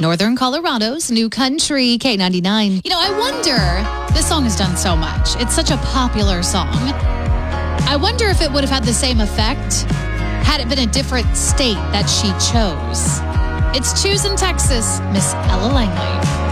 Northern Colorado's New Country, K99. You know, I wonder, this song has done so much. It's such a popular song. I wonder if it would have had the same effect had it been a different state that she chose. It's Choose in Texas, Miss Ella Langley.